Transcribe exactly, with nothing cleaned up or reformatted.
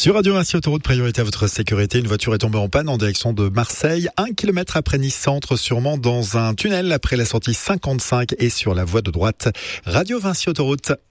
Sur Radio Vinci Autoroute, priorité à votre sécurité. Une voiture est tombée en panne en direction de Marseille, un kilomètre après Nice Centre, sûrement dans un tunnel après la sortie cinquante-cinq et sur la voie de droite. Radio Vinci Autoroute.